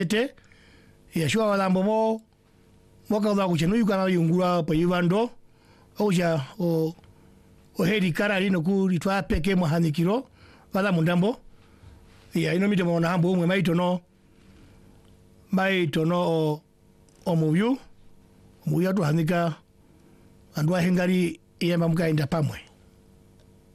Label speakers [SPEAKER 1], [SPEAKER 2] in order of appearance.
[SPEAKER 1] ete ya shwa walambo mo moka da kuchenu yukana yungura pa yivando oja o heri karali no ku ritwa peke mohanikiro wala mundambo ya ino mite mona hambo umwe maitono o muyu tu hanika andwa hengari yema mukaenda pamwe